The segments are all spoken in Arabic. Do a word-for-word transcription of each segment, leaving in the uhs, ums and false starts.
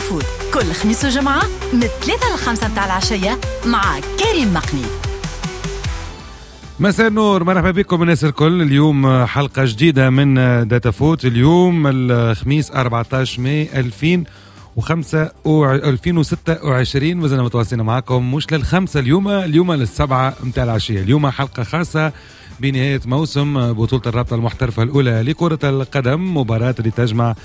فوت كل خميس وجمعة من ثلاثة لخمسة متاع العشية مع كريم مقني. مساء النور، مرحبا بكم الناس الكل. اليوم حلقة جديدة من داتا فوت. اليوم الخميس أربعة عشر ماي ألفين وخمسة ألفين وستة وعشرين. مازلنا متواصلين معكم مش للخمسة اليوم اليوم للسبعة متاع العشية. اليوم حلقة خاصة بنهاية موسم بطولة الرابطة المحترفة الأولى لكرة القدم. مباراة اللي تجمع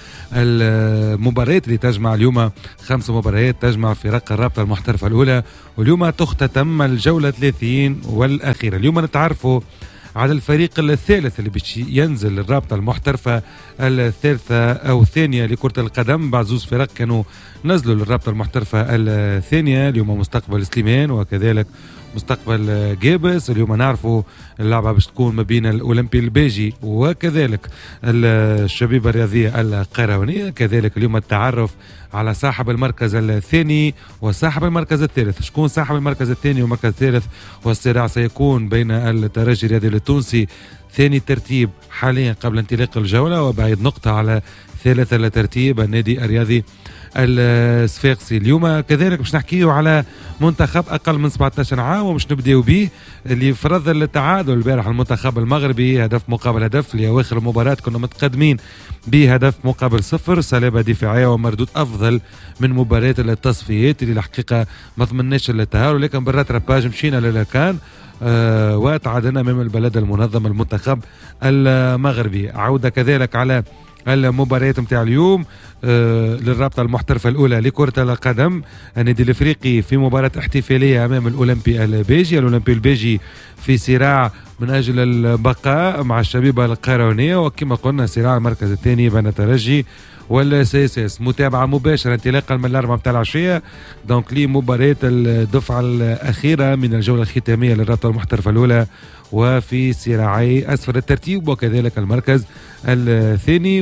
المباريات اللي تجمع اليوم خمس مباريات تجمع فرق الرابطة المحترفة الأولى، واليوم تختتم الجولة ثلاثين والأخيرة. اليوم نتعرفوا على الفريق الثالث اللي باش ينزل الرابطة المحترفة الثالثة أو الثانية لكرة القدم. بعد زوز فرق كانوا نزلوا للرابطة المحترفة الثانية. اليوم مستقبل سليمان وكذلك مستقبل جابس. اليوم نعرفوا اللعبة باش تكون ما بين الأولمبي الباجي وكذلك الشبيبة الرياضية القيروانية. كذلك اليوم التعرف على صاحب المركز الثاني وصاحب المركز الثالث. شكون صاحب المركز الثاني والمركز الثالث؟ والصراع سيكون بين الترجي الرياضي التونسي ثاني ترتيب حاليا قبل انطلاق الجولة، وبعيد نقطة على ثالث الترتيب النادي الرياضي الصفاقسي. اليوم كذلك باش نحكيو على منتخب اقل من سبعة عشر عام ومش نبداو به اللي فرض التعادل البارح المنتخب المغربي هدف مقابل هدف. لاواخر المباراة كنا متقدمين بهدف مقابل صفر، سلابة دفاعية ومردود افضل من مباراة التصفيات اللي الحقيقة ما ضمناش التهاور، لكن بالراتراباج مشينا للكان أه وتعادلنا امام البلد المنظم المنتخب المغربي. عودة كذلك على المباريات متاع اليوم آه للرابطة المحترفة الأولى لكرة القدم. النادي الأفريقي في مباراة احتفالية أمام الأولمبي الباجي. الأولمبي الباجي في صراع من أجل البقاء مع الشبيبة القيروانية، وكما قلنا صراع المركز الثاني بين الترجي والسيساس. متابعة مباشرة انطلاقا من الأربعة متاع العشية دونك لي مباراة الدفعة الأخيرة من الجولة الختامية للرابطة المحترفة الأولى وفي صراعي أسفل الترتيب وكذلك المركز الثاني.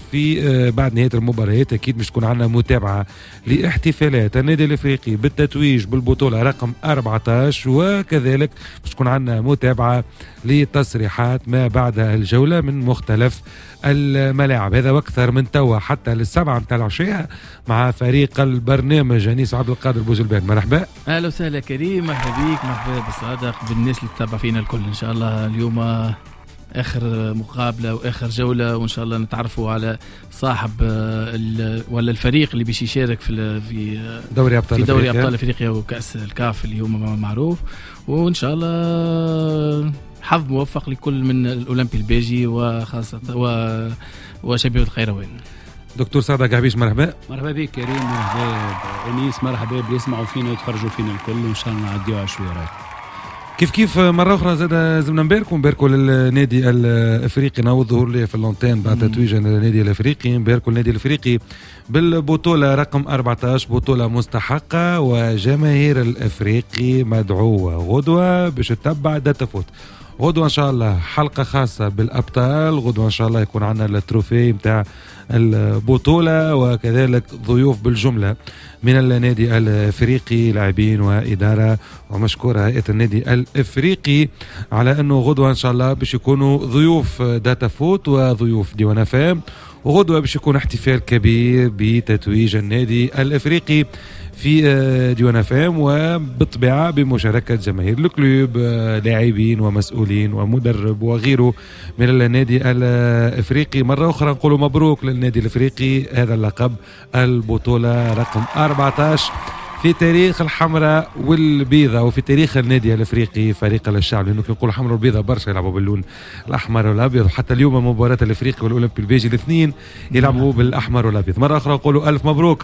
وفي بعد نهاية المباريات أكيد مش تكون عندنا متابعة لاحتفالات النادي الأفريقي بالتتويج بالبطولة رقم أربعة عشر، وكذلك مش تكون عندنا متابعة لتصريحات ما بعد الجولة من مختلف الملاعب. هذا واكثر من توا حتى للسبعة متاع العشية مع فريق البرنامج أنيس عبد القادر بوزلبان. مرحبا. اهلا وسهلا كريم، مرحبا بيك، مرحبا بالصادق، بالناس اللي تتابع فينا الكل. ان شاء الله اليوم اخر مقابله واخر جوله، وان شاء الله نتعرفوا على صاحب ولا الفريق اللي باش يشارك في في دوري ابطال في دوري ابطال افريقيا وكاس الكاف اليوم معروف. وان شاء الله حظ موفق لكل من الاولمبي الباجي وخاصه و وشبيبه القيروان. دكتور صادق عبيش مرحبا. مرحبا بك كريم، مرحبا انيس، مرحبا بيسمعوا فينا ويتفرجوا فينا الكل، وان شاء الله نعديوها شويه. كيف كيف مرة أخرى زاد زمنا نباركوا نباركوا للنادي الأفريقي. نعود ظهور لي في اللونتين بعد تتويج النادي الأفريقي. نباركوا النادي الأفريقي بالبطولة رقم أربعة عشر، بطولة مستحقة وجماهير الأفريقي مدعوة. غدوة باش تتبع داتا فوت. غدوة إن شاء الله حلقة خاصة بالأبطال. غدوة إن شاء الله يكون عندنا التروفي متاع البطولة وكذلك ضيوف بالجملة من النادي الأفريقي، لاعبين وإدارة، ومشكورة هيئة النادي الأفريقي على أنه غدوة إن شاء الله باش يكونوا ضيوف داتا فوت وضيوف ديوان فام. وغدوة باش يكون احتفال كبير بتتويج النادي الأفريقي في ديوان فام، وبالطبيعة بمشاركة جماهير الكلوب، لاعبين ومسؤولين ومدرب وغيره من النادي الأفريقي. مرة أخرى نقول مبروك للنادي الأفريقي هذا اللقب، البطولة رقم أربعة عشر في تاريخ الحمراء والبيضة وفي تاريخ النادي الافريقي فريق الشعب، لانه كي نقول حمراء والبيضة برشا يلعبوا باللون الاحمر والابيض، وحتى اليوم مباراة الافريقي والاولمبي البيجي الاثنين يلعبوا بالاحمر والابيض. مرة اخرى نقولوا الف مبروك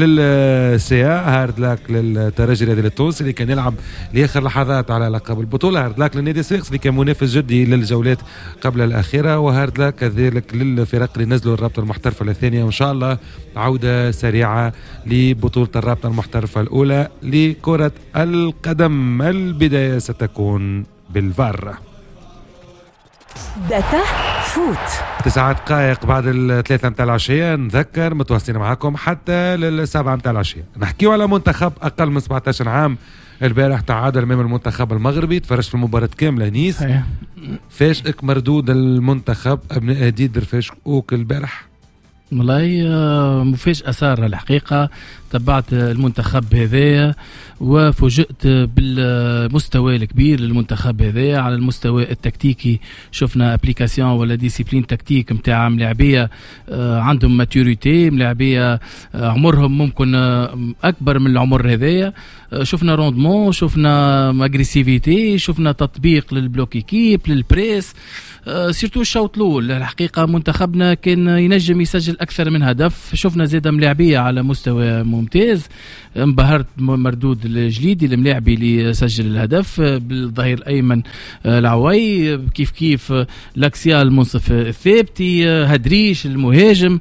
للسيا، هارد لاك للترجي الرياضي التونسي اللي كان يلعب لاخر لحظات على لقب البطولة، هارد لاك للنادي الصفاقسي اللي كان منافس جدي للجولات قبل الاخيرة، وهارد لاك كذلك للفرق اللي نزلوا الرابطة المحترفة الثانية. وان شاء الله عودة سريعة لبطولة الرابطة المحترفة الأولى لكرة القدم. البداية ستكون بالفار. داتا فوت تسعة دقائق بعد الثلاثة متاع العشية. نذكر متواصلين معكم حتى للسبعة متاع العشية. نحكيو على منتخب أقل من سبعة عشر عام. البارح تعادل امام المنتخب المغربي، تفرجت في المباراة كاملة نيس. فاش اك مردود المنتخب ابن اديد درفاش اوك البارح؟ والله مفاجأة سارة الحقيقة. تبعت المنتخب هذايا وفوجئت بالمستوى الكبير للمنتخب هذايا على المستوى التكتيكي. شفنا ابليكاسيون ولا ديسيبلين تكتيك متاع ملاعبية عندهم ماتوريتي، ملاعبية عمرهم ممكن أكبر من العمر هذايا. شفنا روندمون، شفنا اغريسيفيتي، شفنا تطبيق للبلوك ايكيب للبريس. سيرتو الشوط الاول الحقيقه منتخبنا كان ينجم يسجل اكثر من هدف. شفنا زيادة ملاعبيه على مستوى ممتاز. انبهرت مردود الجليدي الملاعبي اللي سجل الهدف بالظهير الايمن العوي، كيف كيف لاكسيال المنصف الثابتي، هدريش المهاجم،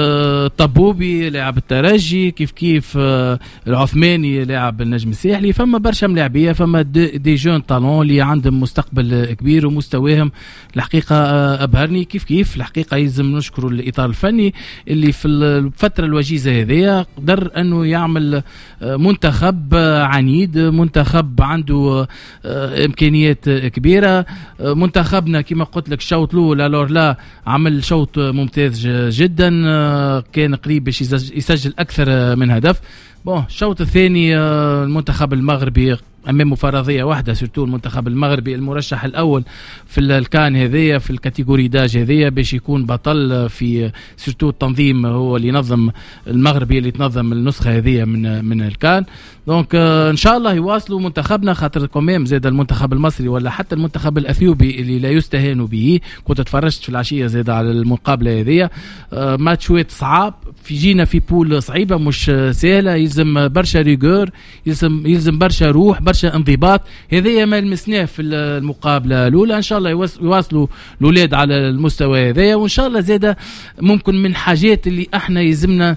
طبوبي لاعب الترجي، كيف كيف العثماني لاعب النجم الساحلي. فما برشا ملاعبيه، فما دي جون طالون اللي عندهم مستقبل كبير ومستواهم الحقيقه ابهرني. كيف كيف الحقيقه يلزم نشكروا الاطار الفني اللي في الفتره الوجيزه هذه قدر انه يعمل منتخب عنيد، منتخب عنده امكانيات كبيره. منتخبنا كما قلت لك الشوط الاول الور لا عمل شوط ممتاز جدا، كان قريب باش يسجل اكثر من هدف. بون الشوط الثاني المنتخب المغربي امامه فرضيه واحده، سيرتو المنتخب المغربي المرشح الاول في الكان هذيا في الكاتيجوري داج هذيا باش يكون بطل في سيرتو التنظيم، هو اللي ينظم المغربي اللي تنظم النسخه هذيا من من الكان. دونك ان شاء الله يواصلوا منتخبنا، خاطر كوميم زاد المنتخب المصري ولا حتى المنتخب الاثيوبي اللي لا يستهان به. كنت اتفرجت في العشيه زاد على المقابله هذيا، ماتشوات صعاب في جينا في بول صعيبه مش سهله، يلزم برشا ريغور، يلزم يلزم برشا روح، برشا انضباط. هذايا ما لمسناه في المقابله الاولى. ان شاء الله يواصلوا الاولاد على المستوى هذايا، وان شاء الله زاده ممكن من حاجات اللي احنا يلزمنا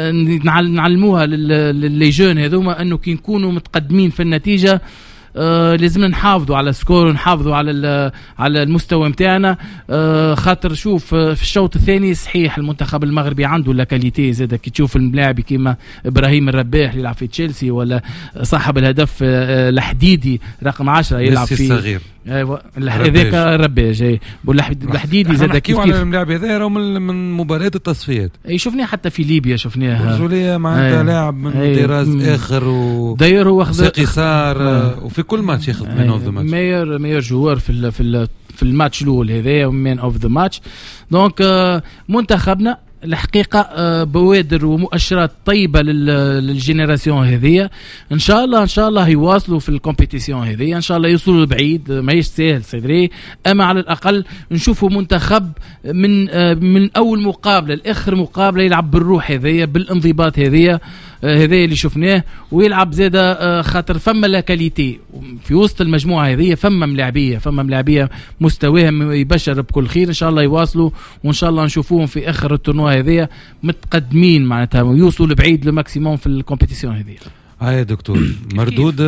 نعلموها للي جون هذوما، انه كي نكونوا متقدمين في النتيجه آه لازم نحافظوا على السكور ونحافظوا على على المستوى نتاعنا. آه خاطر شوف في الشوط الثاني صحيح المنتخب المغربي عنده لا كاليتي زاد، كي تشوف الملاعب كيما ابراهيم الرباح اللي يلعب في تشيلسي، ولا صاحب الهدف آه الحديدي رقم عشرة يلعب في الصغير ايوه هذاك الرباح جاي والحديدي زاد. كيف كيف على الملاعب هذا راهو من مباريات التصفيات. اي شفناه حتى في ليبيا شفناها رجوليه معناتها لاعب من طراز اخر و داير هو اخذ صار وفي كل ماتش ياخذ مان اوف ذا ماتش، مير مير جوار في في في الماتش الاول هذايا مان اوف ذا ماتش. دونك منتخبنا الحقيقة بوادر ومؤشرات طيبة للجينيراسيون هذية. إن شاء الله إن شاء الله يواصلوا في الكومبيتيسيون هذية، إن شاء الله يوصلوا بعيد. ما هيش سهل صدري، أما على الأقل نشوفوا منتخب من من أول مقابلة لآخر مقابلة يلعب بالروح هذية بالانضباط هذية هذا اللي شفناه، ويلعب زادة خاطر فما لا كاليتي في وسط المجموعة هذه، فما ملاعبية فما ملاعبية مستواهم يبشر بكل خير. إن شاء الله يواصلوا، وإن شاء الله نشوفوهم في آخر التورنوا هذه متقدمين معناتها ويوصلوا لبعيد لماكسيموم في الكومبيتيسيون هذه. هاي دكتور مردود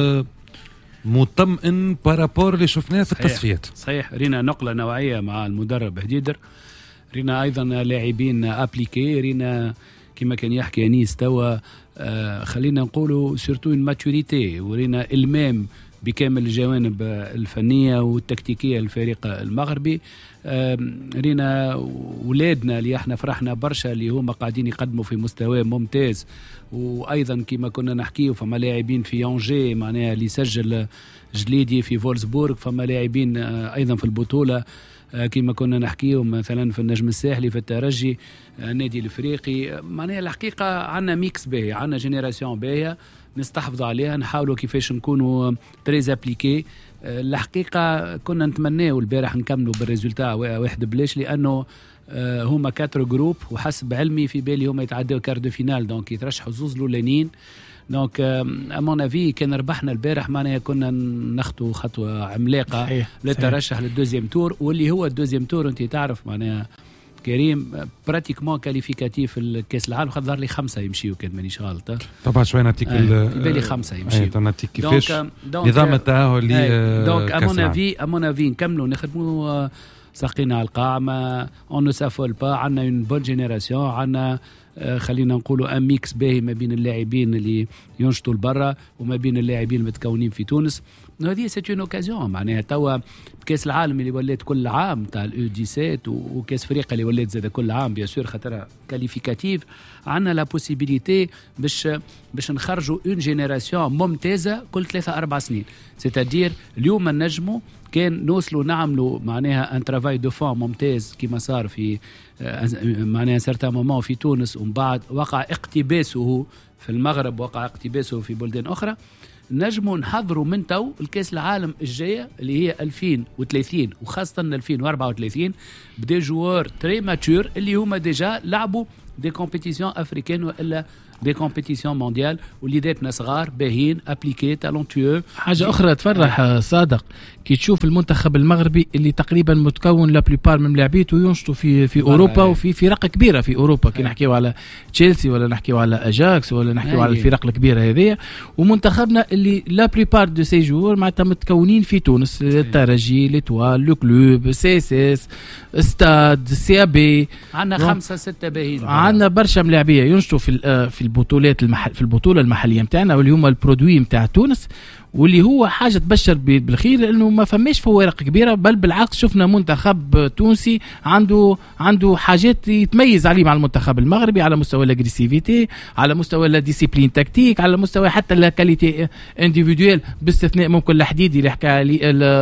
مطمئن بارابور اللي شفناه في التصفيات. صحيح، رينا نقلة نوعية مع المدرب هديدر، رينا أيضا لاعبين أبليكي، رينا كما كان يحكي أنيس توا آه خلينا نقولوا سيرتو الماتوريتي، ورينا المام بكامل الجوانب الفنية والتكتيكية للفريق المغربي. آه رينا ولادنا اللي احنا فرحنا برشا اللي هم قاعدين يقدموا في مستوى ممتاز، وأيضا كما كنا نحكيه فما لاعبين في يونجي معناها اللي سجل جليدي في فولسبورغ، فما لاعبين آه أيضا في البطولة كما كنا نحكيه مثلا في النجم الساحلي في الترجي النادي الافريقي. معناها الحقيقه عندنا ميكس باهي، عندنا جينيراسيون باهيه نستحفظوا عليها، نحاولوا كيفاش نكونوا تريز ابليكي. الحقيقه كنا نتمناو البارح نكملوا بالريزولتا واحد بلاش، لانه هما كاتر جروب وحسب علمي في بالي هما يتعدوا كارد فينال، دونك يترشحوا زوز الاولانيين. دونك امون افي كان ربحنا البارح معناها كنا ناخذوا خطوه عملاقه للترشح للدوزيام تور، واللي هو الدوزيام تور انت تعرف معناها كريم براتيكمون كاليفيكاتيف الكاس العالم، خاطر ظهر لي خمسه يمشيو كان مانيش غلطه طبعا شويه نعطيك آه بالي خمسه يمشيو آه نعطيك كيفاش نظام التاهل اللي دونك امون افي امون افي نكملوا نخدموا ساقينا على القاع، ما اون نو سافول با، عندنا اون بون جينيراسيون، عندنا آه خلينا نقولوا ان ميكس باهي ما بين اللاعبين اللي ينشطوا لبرا وما بين اللاعبين المتكونين في تونس. هذه سيت اون اوكازيون معناها توا كاس العالم اللي ولات كل عام تاع الاو سبعة عشر وكاس افريقيا اللي ولات زاد كل عام بيان سور خاطرها كاليفيكاتيف، عندنا لا بوسيبيليتي باش باش نخرجوا اون جينيراسيون ممتازه كل ثلاثة أربع سنين. سيتادير اليوم نجموا كان نوصلوا نعملوا معناها ان ترافاي دو فون ممتاز كما صار في معناها سيرتان مومون في تونس، ومن بعد وقع اقتباسه في المغرب، وقع اقتباسه في بلدان اخرى. نجموا نحضروا من تو الكاس العالم الجايه اللي هي ألفين وثلاثين وخاصه ألفين وأربعة وثلاثين بدي جوار تري ماتور اللي هما ديجا لعبوا دي كومبيتيسيون افريكان والا دي كومبيتيسيون مونديال وليداتنا صغار باهين ابليكي تالونتيو. حاجه اخرى تفرح صادق كي تشوف المنتخب المغربي اللي تقريبا متكون لا بليبار من لاعبيته ينشطوا في في اوروبا وفي فرق كبيره في اوروبا، كي نحكيو على تشيلسي ولا نحكيو على اجاكس ولا نحكيو على الفرق الكبيره هذه، ومنتخبنا اللي لا بليبار دو سي جور معناتها متكونين في تونس، الترجي، ليتوال، لو كلوب، سي اس اس، استاد، سي بي، عندنا خمسه سته باهين، عندنا برشا ملاعبيه ينشطوا في في البطولات المحل في البطوله المحليه نتاعنا واللي هما البرودوي نتاع تونس، واللي هو حاجه تبشر بالخير لانه ما فماش فوارق كبيره، بل بالعكس شفنا منتخب تونسي عنده عنده حاجات يتميز عليه مع المنتخب المغربي على مستوى الاغريسيفيتي، على مستوى لا ديسيبلين تكتيك، على مستوى حتى لا كاليتي انديفيدويل، باستثناء ممكن الحديدي اللي حكى عليه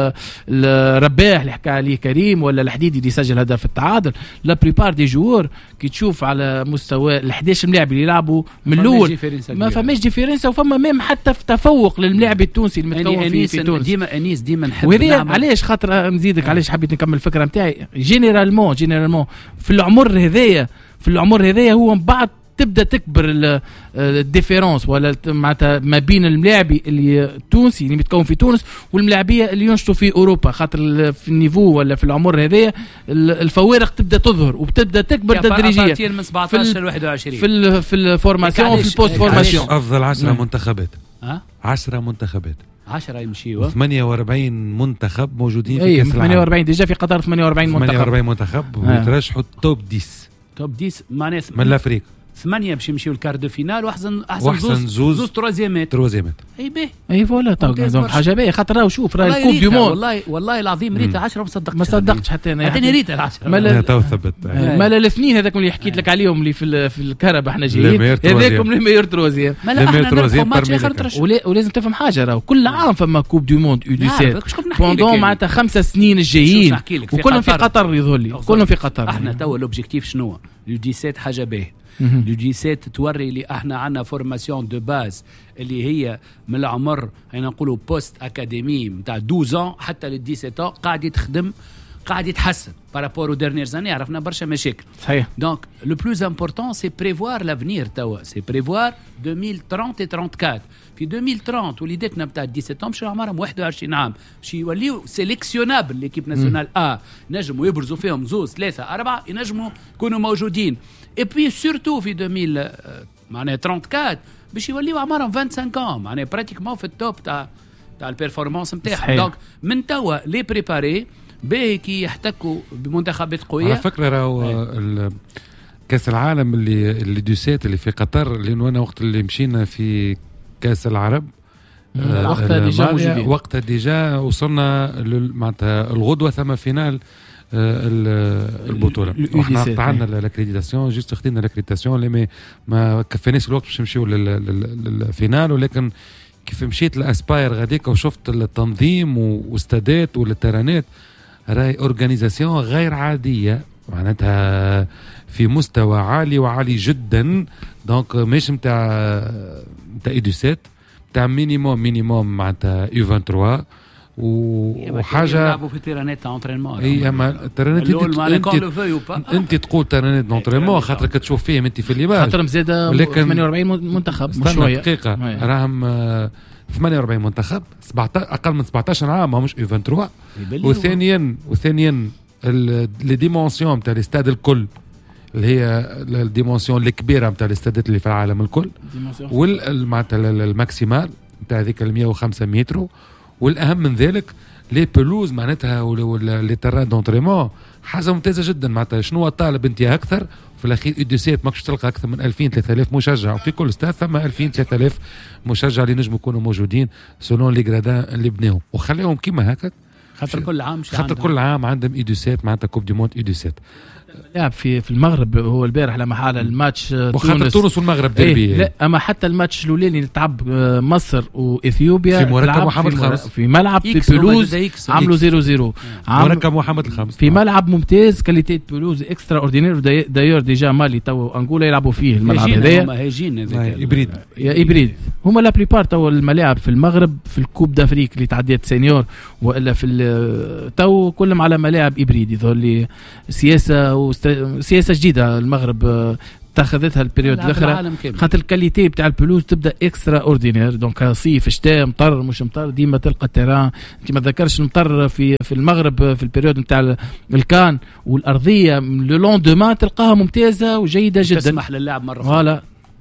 الرباح اللي حكى عليه كريم ولا الحديدي اللي سجل هدف التعادل. لا بريبار دي جوور كي تشوف على مستوى ال11 ملاعب اللي يلعبوا من الاول ما فماش ديفيرنسا، وفما ميم حتى في تفوق للملاعب التونسي المتكون في, في تونس. ديما انيس ديما نحب وهذه علاش خاطر نزيدك علاش حبيت نكمل الفكره نتاعي. جينيرالمون جينيرالمون في العمر هذايا في العمر هذايا هو من بعد تبدا تكبر الديفيرونس ولا معناتها ما بين الملاعبي اللي التونسي اللي متكون في تونس والملاعبيه اللي ينشطوا في اوروبا، خاطر في النيفو ولا في العمر هذايا الفوارق تبدا تظهر وبتبدا تكبر تدريجيا من سبعطاش ل واحد وعشرين في في الفورماسيون في البوست فورماسيون. افضل عشرة منتخبات ها عشرة منتخبات عشرة يمشيوا ثمانية وأربعين منتخب موجودين في كاس العالم. ثمانية وأربعين ديجا في قطر ثمانية وأربعين منتخب ثمانية وأربعين منتخب ويترشحوا التوب عشرة توب عشرة معناها من الافريقيا ثمانية باش يمشيوا الكار دو فينال واحسن احسن واحسن زوز زوز, زوز تروزيامات تروزيامات اي بيه اي فوالا تو حاجه باهيه خاطر راهو شوف راه الكوب دو موند والله والله العظيم ريت عشرة ما صدقتش ما صدقتش حتى انا حتى ريت عشرة ما تو ثبت ما الاثنين هذاك اللي حكيت لك عليهم اللي في في الكهرباء احنا جايين هذاكم اللي ميور تروزيام ما لا احنا نرفعوا ماتش اخر ترشح ولازم تفهم حاجه راهو كل عام فما كوب دو موند يو دي سبعة بوندون معناتها خمسة سنين الجايين وكلهم في قطر يظهر لي كلهم في قطر. احنا تو الاوبجيكتيف شنو يو دي سبعة حاجه باهيه لو جي سيت توري اللي احنا عندنا فورماسيون دو باز اللي هي من العمر هنا نقولوا بوست اكاديمي نتاع اثنا عشر حتى ل سبعة عشر قاعد يتخدم قاعد يتحسن بارابور او ديرنيير زاني. عرفنا برشا مشاكل صحيح. دونك لو بلوز امبورطون سي بريفوار لافنير توا سي بريفوار ألفين وثلاثين و أربعة وثلاثين. في ألفين وثلاثين وليداتنا نتاع سبعة عشر مش عمرهم واحد وعشرين عام باش يوليو سيليكسيونابل ليكيب ناسيونال ا نجموا يبرزوا فيهم زوز ثلاثه اربعه ينجموا يكونوا موجودين. اي بي سورتو في ألفين معناها أربعة وثلاثين باش يوليو عمرهم خمسة وعشرين عام معناها براتيكمون في التوب تاع تاع البيرفورمانس نتاعهم. دونك من توا لي بريباري باهي كي يحتكوا بمنتخبات قويه. على فكره راهو كاس العالم اللي اللي دوسات اللي في قطر لانه انا وقت اللي مشينا في كاس العرب آه وقتها ديجا موجودين وقتها ديجا وصلنا معناتها الغدوه ثم فينال آه البطوله احنا قطعنا الاكريديتاسيون جوست خدينا الاكريديتاسيون اللي ما كفيناش الوقت باش نمشيو للفينال. ولكن كيف مشيت لاسباير غاديك وشفت التنظيم واستادات والترانات راهي اورغانيزاسيون غير عاديه معناتها في مستوى عالي وعالي جدا. دونك مش نتاع نتاع ايدوسات نتاع مينيموم مينيموم معناتها يو ثلاثة وعشرين وحاجه يلعبوا في تيرانات تاع انترينمون. اي اما التيرانات انت انت تقول تيرانات انترينمون خاطر كتشوف فيهم انت في الليباج خاطر مزيده ثمانية وأربعين منتخب مش شويه دقيقه راهم ثمانية وأربعين منتخب سبعطاش اقل من سبعطاش عام ماهوش يو ثلاثة وعشرين. وثانيا وثانيا لي ديمونسيون تاع الاستاد الكل اللي هي الديمونسيون الكبيره نتاع الاستادات اللي في العالم الكل وال معناتها الماكسيمال نتاع هذيك ال مية وخمسة متر. والاهم من ذلك لي بلوز معناتها ولا لي تيران دونتريمون حاجه ممتازه جدا. معناتها شنو طالب انت اكثر؟ في الاخير اديسيت ماكش تلقى اكثر من ألفين ثلاثة آلاف مشجع، وفي كل ستاد ثم ألفين ثلاثة آلاف مشجع اللي نجموا يكونوا موجودين سولون لي غرادان اللي بناهم وخليهم كيما هكا. خاطر كل عام خاطر كل عام عندهم ايدوسيت معناتها كوب دي موند ايدوسيت. لعب في في المغرب هو البارح لما حال الماتش وخاطر تونس والمغرب ديربي. إيه لا اما حتى الماتش الاولاني اللي تلعب مصر واثيوبيا في مركب محمد الخامس في ملعب في بلوز عملوا زيرو زيرو مركب محمد الخامس في ملعب ممتاز كاليتي بلوز اكسترا اوردينير. دايور ديجا مالي تو انغولا يلعبوا فيه الملعب هذايا هما هاجين هذاك ابريد يا ابريد. هما لا بريبار تو الملاعب في المغرب في الكوب دافريك اللي تعديت سينيور والا في تو كلهم على ملاعب ابريد. يظهر لي سياسه وست... سياسه جديده المغرب تاخذتها البريود الاخرى خاطر الكاليتي بتاع البلوز تبدا اكسترا اوردينير. دونك صيف شتاء مطر مش مطر ديما تلقى التيران. انت ما تذكرش المطر في في المغرب في البريود نتاع الكان والارضيه لو لوندومان تلقاها ممتازه وجيده جدا تسمح للاعب مره فوالا.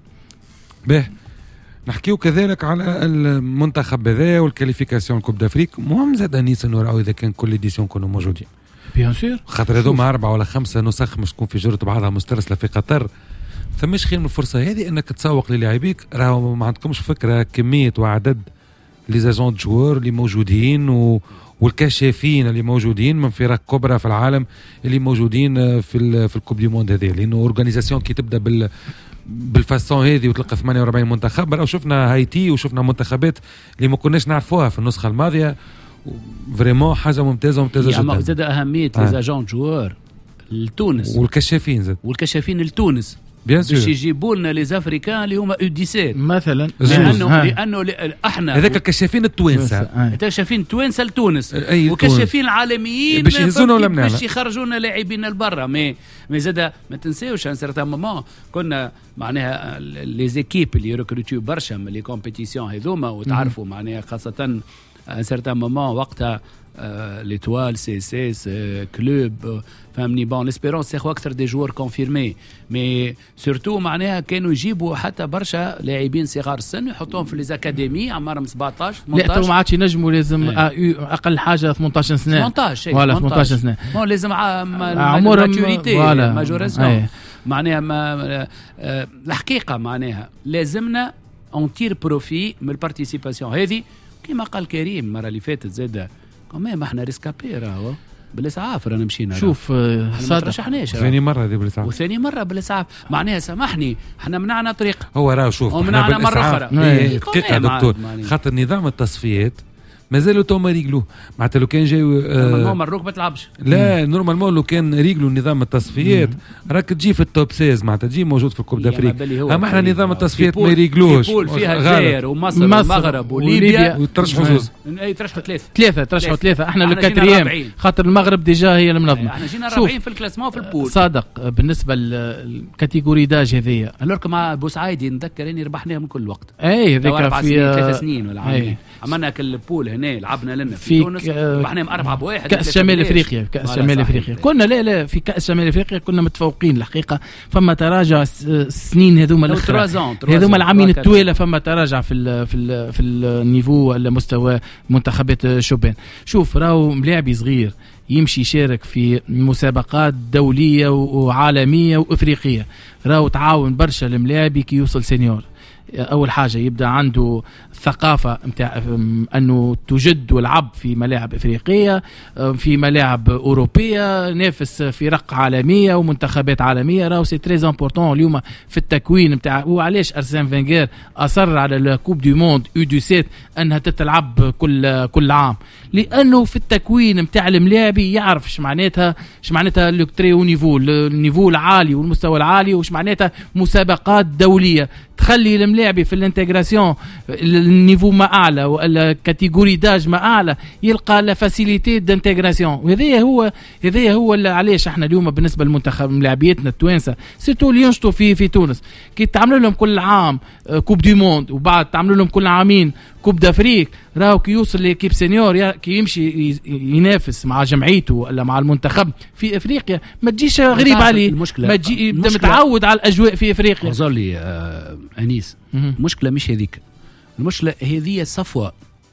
به نحكيو كذلك على المنتخب هذا والكاليفيكاسيون كوب دافريك. مهم زاد انيس انه راهو اذا كان كل ايديسيون كانوا موجودين بيان سور خاطر هذوما أربعة ولا خمسة نسخ مش تكون في جرة بعضها مسترسلة في قطر. فمش خير من الفرصة هذه أنك تسوق للاعبيك. راهو ما عندكمش فكرة كمية وعدد لي زاجون جوار اللي موجودين و... والكشافين اللي موجودين من فرق كبرى في العالم اللي موجودين في ال... في الكوب دي موند هذه. لأنه أورغانيزاسيون كي تبدأ بال بالفاسون هذه وتلقى ثمانية وأربعين منتخب. راهو شفنا هايتي وشفنا منتخبات اللي ما كناش نعرفوها في النسخة الماضية. فريمون حاجه ممتازه ممتازه جدا. زاد اهميه لي زاجون جوار لتونس والكشافين زاد والكشافين لتونس باش يجيبوا لنا لي زافريكان اللي هما يو سبعة عشر مثلا لانه لانه احنا هذاك الكشافين التوانسه الكشافين التوانسه لتونس والكشافين العالميين باش يهزونا ولا منعنا باش يخرجونا لاعبين لبرا. مي مي زاد ما تنساوش ان سيرتان مومون كنا معناها لي زيكيب اللي ريكروتيو برشا من لي كومبيتيسيون هذوما وتعرفوا معناها خاصه un certain moment وقتها l'étoile سي اس اس كلوب فهمني بون ليسبيرونس ياخذوا اكثر دي جوار كونفيرمي. مي سورتو معناها كانوا يجيبوا حتى برشا لاعبين صغار السن يحطوهم في ليزاكاديمي عمرهم سبعطاش ثمنطاش. لا تو ما عادش ينجموا لازم اقل حاجه ثمنطاش سنه ثمنطاش ولا ثمنطاش سنه مو لازم عمرهم ماتوريتي ماجوراسيون معناها ما الحقيقه معناها لازمنا اون تير بروفي من البارتيسيباسيون هذه كما قال كريم المره اللي فاتت زاد كمان احنا ريسكابي راهو بالاسعاف رانا مشينا. شوف صادق رشحناش ثاني مره هذه بالاسعاف وثاني مره بالاسعاف معناها سامحني احنا منعنا طريق هو راهو شوف ومنعنا مره اخرى دقيقه دكتور خاطر نظام التصفيات مازالوا توما ريجلو معناتها لو كان جاي نورمالمون مروك ما تلعبش. لا نورمالمون لو كان ريجلو نظام التصفيات راك تجي في التوب ستة معناتها تجي موجود في الكوب دافريك. اما احنا نظام التصفيات ما يريجلوش فيها الجزائر ومصر والمغرب وليبيا وترشحوا زوز اي ترشحوا ثلاثه ثلاثه ترشحوا ثلاثه. احنا لو كاتريام خاطر المغرب ديجا هي المنظمه. احنا جينا رابعين في الكلاسمون في البول. صادق بالنسبه للكاتيجوري داج هذيا الورك مع بوسعيدي نتذكر اني ربحناها من كل وقت. اي هذيك في ثلاث سنين ولا عامين عملنا كل البول هنا لعبنا لنا في تونس ربحنا أربعة بواحد كأس شمال افريقيا. كأس شمال افريقيا كنا لا لا في كأس شمال افريقيا كنا متفوقين الحقيقه. فما تراجع السنين هذوما الاخرى هذوما العامين الطويله فما تراجع في ال في ال في النيفو ولا مستوى منتخبات شوبان. شوف راهو ملاعبي صغير يمشي يشارك في مسابقات دوليه وعالميه وافريقيه راهو تعاون برشا الملاعبي كي يوصل سينيور. اول حاجه يبدا عنده ثقافه نتاع انه تجد والعب في ملاعب افريقيه في ملاعب اوروبيه نافس فرق عالميه ومنتخبات عالميه. راهو سي تري امبورطون اليوم في التكوين نتاع. وعلاش ارسن فينغير اصر على الكوب دو موند يو دو سبعة انها تتلعب كل كل عام لانه في التكوين نتاع الملاعبي يعرف ايش معناتها ايش معناتها لو تري او نيفو النيفو العالي والمستوى العالي وايش معناتها مسابقات دوليه تخلي الملاعبي في الانتجراسيون النيفو ما اعلى ولا كاتيجوري داج ما اعلى يلقى لا فاسيليتي دانتجراسيون. وهذا هو هذا هو اللي علاش احنا اليوم بالنسبه للمنتخب ملاعبيتنا التوانسه سيرتو اللي ينشطوا في في تونس كي تعملوا لهم كل عام كوب دي موند وبعد تعملوا لهم كل عامين كوب دافريك راهو كي يوصل ليكيب سينيور كي يمشي ينافس مع جمعيته ولا مع المنتخب في افريقيا ما تجيش غريب عليه ما تجي متعود على الاجواء في افريقيا. وصلي آه انيس المشكله مش هذيك المشكله هذه صفوه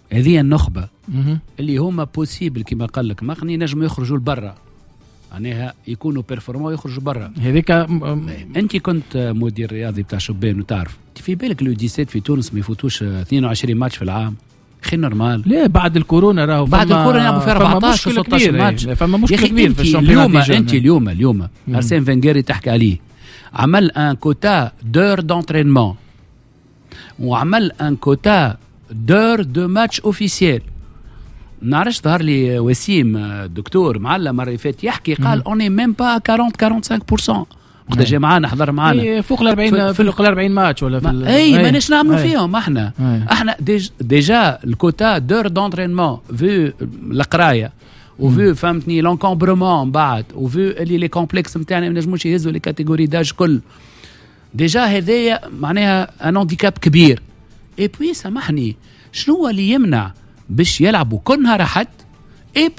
هذه النخبه مهم. اللي هما بوسيبل كما قال لك مخني نجموا يخرجوا لبرا، معناها يكونوا بيرفورمون يخرجوا برا. هذيك انت كنت مدير رياضي بتاع شبان وتعرف في بالك لو ديسيت في تونس ما يفوتوش اثنين وعشرين ماتش في العام، خي نورمال. لا بعد الكورونا راهو بعد الكورونا يلعبوا في أربعطاش ستطاش ماتش. فما مشكله كبير في اليوم. انت اليوم اليوم ارسين فنغيري تحكي عليه عمل ان كوتا دور دونترينمون وعمل ان كوتا دور دو ماتش اوفيسيال. نعرفش ظهر لي وسيم الدكتور معلم مرة فات يحكي قال اوني ميم با أربعين أربعين وخمسين بالمئة وقت جا معانا حضر معانا فوق ال أربعين في ال أربعين ماتش ولا في اي ماناش نعملوا فيهم احنا. أي. احنا ديج ديجا الكوتا دور دونترينمون في القرايه وفي فهمتني لونكومبرومون بعد وفي اللي لي كومبلكس نتاعنا ما نجموش يهزوا لي كاتيجوري داج كل ديجا هذايا معناها ان هانديكاب كبير. اي بوي سامحني شنو اللي يمنع باش يلعبوا كل نهار احد